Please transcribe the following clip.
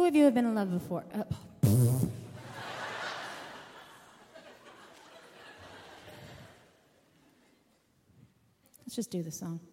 Who of you have been in love before? Let's just do the song.